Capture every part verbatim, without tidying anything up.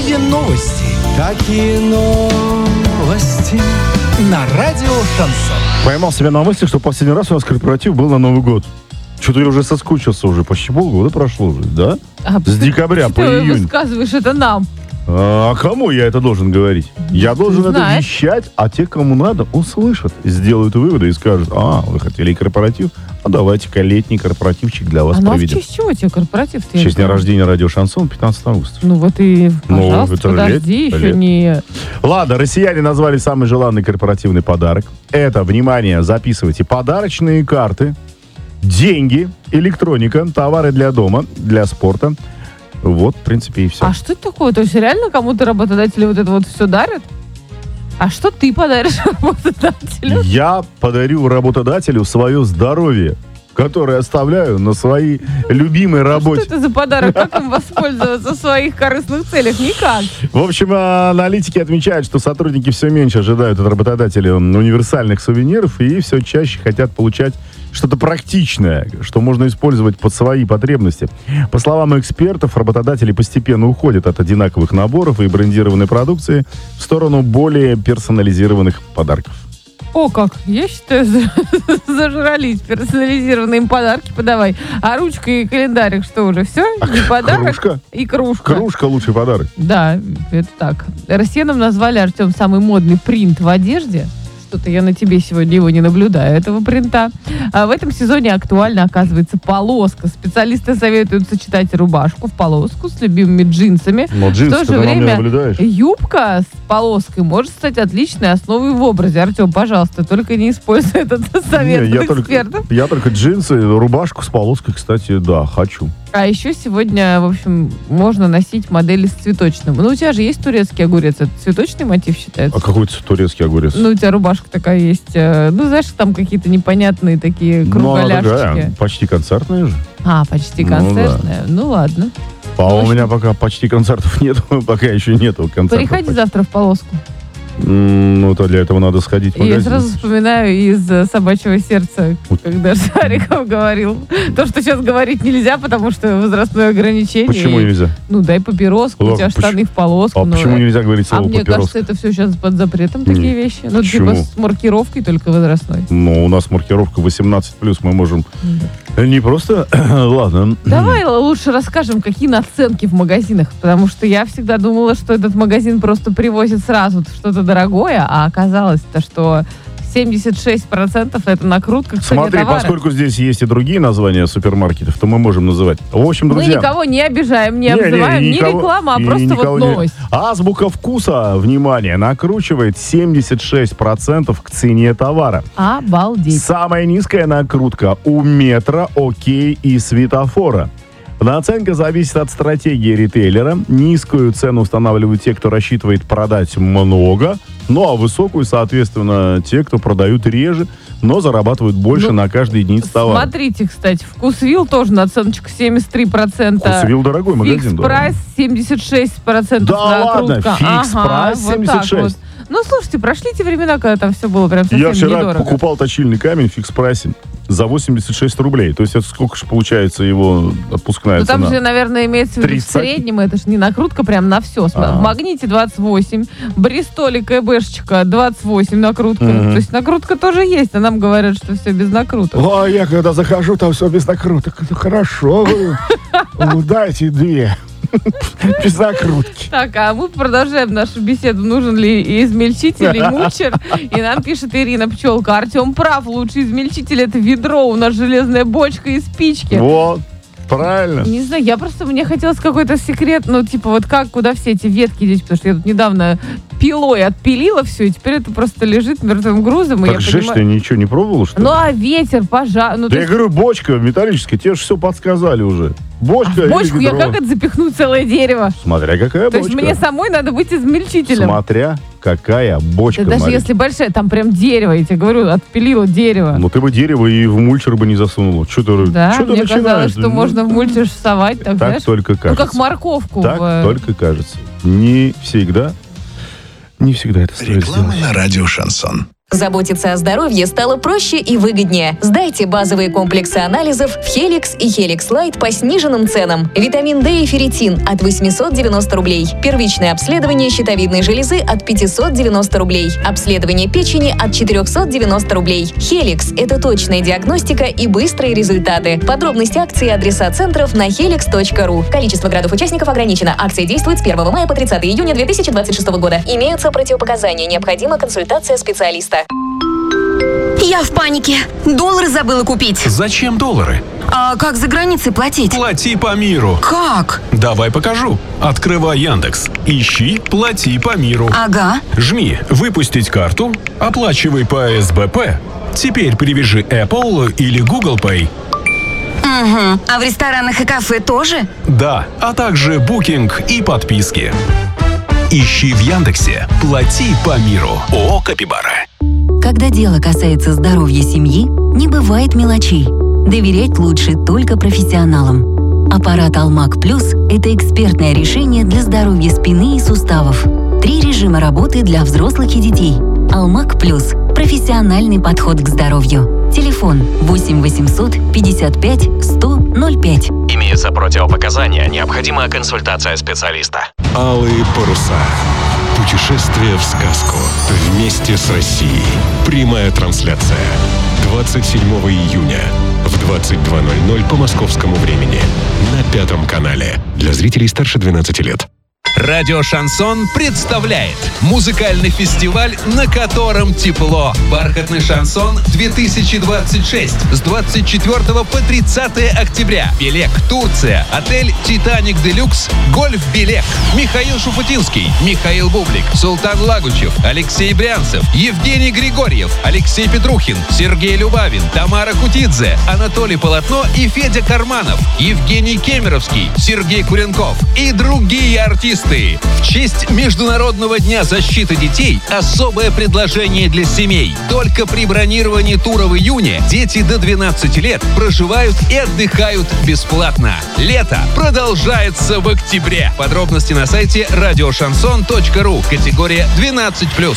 Какие новости? Какие новости? На радио Шансон. Поймал себя на мысли, что последний раз у нас корпоратив был на Новый год. Что-то я уже соскучился уже. Почти полгода прошло уже, да? А С декабря по ты июнь. высказываешь это нам? А кому я это должен говорить? Я должен это знаешь. вещать, а те, кому надо, услышат, сделают выводы и скажут: а, вы хотели корпоратив? А давайте-ка летний корпоративчик для вас А ну а в проведем. честь чего тебе корпоратив? В честь дня рождения радио Шансон, пятнадцатого августа. Ну вот и, Ну, пожалуйста, это же подожди, лет- еще лет. не... Ладно, россияне назвали самый желанный корпоративный подарок. Это, внимание, записывайте: подарочные карты, деньги, электроника, товары для дома, для спорта. Вот, в принципе, и все. А что это такое? То есть реально кому-то работодатели вот это вот все дарят? А что ты подаришь работодателю? Я подарю работодателю свое здоровье, которое оставляю на своей любимой Что работе. это за подарок? Как им воспользоваться в своих корыстных целях? Никак. В общем, аналитики отмечают, что сотрудники все меньше ожидают от работодателя универсальных сувениров и все чаще хотят получать что-то практичное, что можно использовать под свои потребности. По словам экспертов, работодатели постепенно уходят от одинаковых наборов и брендированной продукции в сторону более персонализированных подарков. О, как! Я считаю, зажрались. Персонализированные им подарки подавай. А ручка и календарик, что уже, все? Не подарок? Кружка? И кружка. Кружка — лучший подарок. Да, это так. Россиянам назвали, Артем, самый модный принт в одежде. Что-то я на тебе сегодня его не наблюдаю, этого принта. А в этом сезоне актуально оказывается полоска. Специалисты советуют сочетать рубашку в полоску с любимыми джинсами. Но В джинсы то ты же на мне время наблюдаешь. юбка с полоской может стать отличной основой в образе. Артем, пожалуйста, только не используй этот совет Не, я, только, экспертов. я только джинсы, рубашку с полоской, кстати, да, хочу. А еще сегодня, в общем, можно носить модели с цветочным. Ну, у тебя же есть турецкий огурец. Это цветочный мотив считается? А какой турецкий огурец? Ну, у тебя рубашка такая есть. э, Ну, знаешь, там какие-то непонятные такие Ну, она кругляшечки. такая, почти концертная же. А, почти Ну, концертная. Ну, ладно. А Ну, в у общем- меня пока почти концертов нет, пока еще нету концертов. Приходи почти. завтра в полоску. М, Ну, то для этого надо сходить в И я магазин. сразу вспоминаю из э, «Собачьего сердца», Вот. когда Шариков говорил. То, что сейчас говорить нельзя, потому что возрастное ограничение. Почему И, нельзя? Ну, дай папироску, у Ладно, тебя почему- штаны в полоску. А ну, почему э, нельзя говорить А слово мне папирос? кажется, это все сейчас под запретом, такие вещи. Ну, Почему? типа с маркировкой только возрастной. Ну, у нас маркировка восемнадцать плюс, мы можем не просто... Ладно. Давай лучше расскажем, какие наценки в магазинах, потому что я всегда думала, что этот магазин просто привозит сразу что-то дорогое, а оказалось-то, что семьдесят шесть процентов это накрутка к цене Смотри, товара. поскольку здесь есть и другие названия супермаркетов, то мы можем называть. В общем, Мы друзья... никого не обижаем, не, Не, не, обзываем, не, никого- реклама, а не, просто никого вот не- новость. Азбука вкуса, внимание, накручивает семьдесят шесть процентов к цене товара. Обалдеть. Самая низкая накрутка у Метро, Окей и Светофора. Наценка зависит от стратегии ритейлера. Низкую цену устанавливают те, кто рассчитывает продать много, ну а высокую, соответственно, те, кто продают реже, но зарабатывают больше Ну, на каждый единиц товара. Смотрите, кстати, Вкусвилл тоже наценочка семьдесят три процента. Вкусвилл дорогой магазин. Фикс да. прайс семьдесят шесть процентов Да ладно, накрутка. фикс прайс вот семьдесят так шесть. вот. Ну, слушайте, прошли те времена, когда там все было прям совсем Я вчера недорого. покупал точильный камень в фикс-прайсе за восемьдесят шесть рублей. То есть это сколько же получается его отпускная Ну, там цена? же, наверное, имеется в виду в тридцать. среднем, это же не накрутка прям на все. А. В Магните двадцать восемь, Бристоле КБшечка двадцать восемь накрутка. Мгм. То есть накрутка тоже есть, а нам говорят, что все без накруток. О, я когда захожу, там все без накруток. Ну, хорошо, вы ну, дайте две. Без накрутки. Так, а мы продолжаем нашу беседу. Нужен ли измельчитель, и мульчер? И нам пишет Ирина Пчелка. Артем прав, лучший измельчитель это ведро. У нас железная бочка и спички. Вот, правильно. Не знаю, я просто, мне хотелось какой-то секрет, ну, типа, вот как, куда все эти ветки деть, потому что я тут недавно пилой отпилила все, и теперь это просто лежит мертвым грузом, и Так я жесть, ты понимаю... ничего не пробовал, что ли? Ну, а ветер, пожар... Ну, Да то я есть, говорю, бочка металлическая, тебе же все подсказали уже. а Бочка в или бочку я ведро. как это запихну целое дерево? Смотря какая То бочка. есть мне самой надо быть измельчителем. Смотря какая бочка, Да даже Мария. если большая, там прям дерево, я тебе говорю, отпилила дерево. Ну ты бы дерево и в мульчер бы не засунула. Что ты, Да, что ты мне начинаешь? казалось, что Ну, можно в мульчер совать, так, Так знаешь, только ну, кажется. как морковку. Так в- только кажется. Не всегда, не всегда это стоит Реклама сделать. на радио «Шансон». Заботиться о здоровье стало проще и выгоднее. Сдайте базовые комплексы анализов в Helix и Helix Light по сниженным ценам. Витамин D и ферритин от восемьсот девяносто рублей. Первичное обследование щитовидной железы от пятьсот девяносто рублей. Обследование печени от четыреста девяносто рублей. Helix – это точная диагностика и быстрые результаты. Подробности акции и адреса центров на helix точка ру. Количество градов-участников ограничено. Акция действует с первого мая по тридцатое июня две тысячи двадцать шестого года. Имеются противопоказания. Необходима консультация специалиста. Я в панике. Доллары забыла купить. Зачем доллары? А как за границей платить? Плати по миру. Как? Давай покажу. Открывай Яндекс. Ищи «Плати по миру». Ага. Жми «Выпустить карту», оплачивай по эс бэ пэ. Теперь привяжи Apple или Google Pay. Угу. А в ресторанах и кафе тоже? Да, а также букинг и подписки. Ищи в Яндексе «Плати по миру». ООО «Капибара». Когда дело касается здоровья семьи, не бывает мелочей. Доверять лучше только профессионалам. Аппарат Алмак Плюс – это экспертное решение для здоровья спины и суставов. Три режима работы для взрослых и детей. Алмак Плюс – профессиональный подход к здоровью. Телефон восемь восемьсот пятьдесят пять сто ноль пять. Имеются противопоказания. Необходима консультация специалиста. Алые паруса. Путешествие в сказку. Вместе с Россией. Прямая трансляция. двадцать седьмого июня в двадцать два ноль ноль по московскому времени на Пятом канале. Для зрителей старше двенадцати лет. Радио «Шансон» представляет музыкальный фестиваль, на котором тепло. «Бархатный шансон две тысячи двадцать шесть» с двадцать четвёртого по тридцатое октября. Белек, Турция. Отель «Титаник Делюкс». Гольф Белек. Михаил Шуфутинский, Михаил Бублик, Султан Лагучев, Алексей Брянцев, Евгений Григорьев, Алексей Петрухин, Сергей Любавин, Тамара Кутидзе, Анатолий Полотно и Федя Карманов, Евгений Кемеровский, Сергей Куренков и другие артисты. В честь Международного дня защиты детей особое предложение для семей. Только при бронировании тура в июне дети до двенадцати лет проживают и отдыхают бесплатно. Лето продолжается в октябре. Подробности на сайте радио шансон точка ру. Категория двенадцать плюс.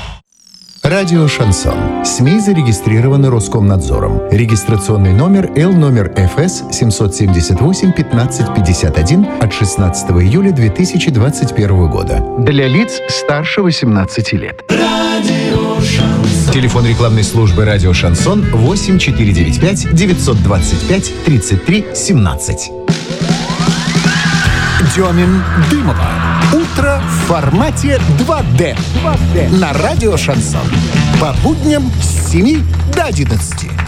Радио «Шансон». СМИ зарегистрированы Роскомнадзором. Регистрационный номер Л номер эф эс семьсот семьдесят восемь пятнадцать пятьдесят один от шестнадцатого июля две тысячи двадцать первого года. Для лиц старше восемнадцати лет. Радио «Шансон». Телефон рекламной службы «Радио Шансон» восемь четыре девять пять девятьсот двадцать пять тридцать три семнадцать. Демин Дымова. Утро в формате два дэ. два дэ. На радио «Шансон». По будням с семи до одиннадцати.